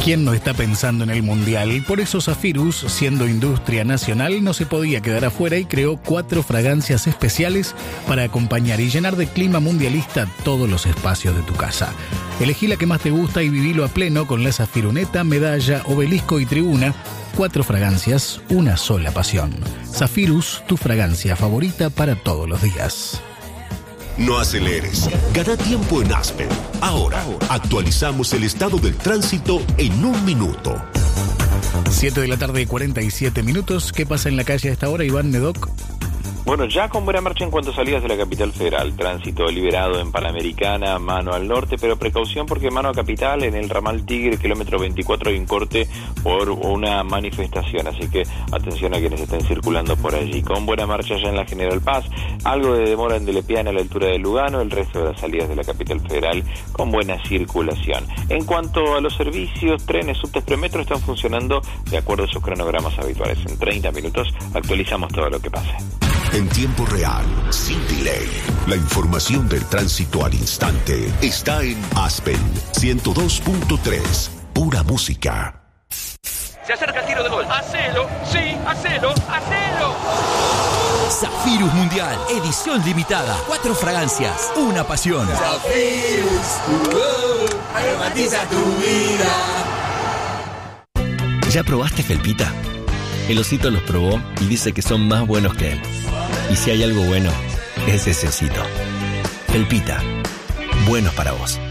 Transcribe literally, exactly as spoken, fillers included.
¿Quién no está pensando en el Mundial? Por eso Zafirus, siendo industria nacional, no se podía quedar afuera y creó cuatro fragancias especiales para acompañar y llenar de clima mundialista todos los espacios de tu casa. Elegí la que más te gusta y vivilo a pleno con la Zafiruneta, Medalla, Obelisco y Tribuna. Cuatro fragancias, una sola pasión. Zafirus, tu fragancia favorita para todos los días. No aceleres. Gana tiempo en Aspen. Ahora, actualizamos el estado del tránsito en un minuto. siete de la tarde, cuarenta y siete minutos. ¿Qué pasa en la calle a esta hora, Iván Medoc? Bueno, ya con buena marcha en cuanto a salidas de la capital federal. Tránsito liberado en Panamericana, mano al norte, pero precaución porque mano a capital, en el ramal Tigre, kilómetro veinticuatro, hay un corte por una manifestación. Así que atención a quienes estén circulando por allí. Con buena marcha ya en la General Paz, algo de demora en Delepiane a la altura de Lugano, el resto de las salidas de la capital federal con buena circulación. En cuanto a los servicios, trenes, subtes, premetro están funcionando de acuerdo a sus cronogramas habituales. En treinta minutos actualizamos todo lo que pase. En tiempo real, sin delay. La información del tránsito al instante está en Aspen ciento dos punto tres. Pura música. Se acerca el tiro de gol. ¡Hacelo! ¡Sí! ¡Hacelo! ¡Hacelo! Zafirus Mundial, edición limitada. Cuatro fragancias, una pasión. Zafirus, uh, aromatiza tu vida. ¿Ya probaste Felpita? El osito los probó y dice que son más buenos que él. Y si hay algo bueno, es ese osito. Felpita, buenos para vos.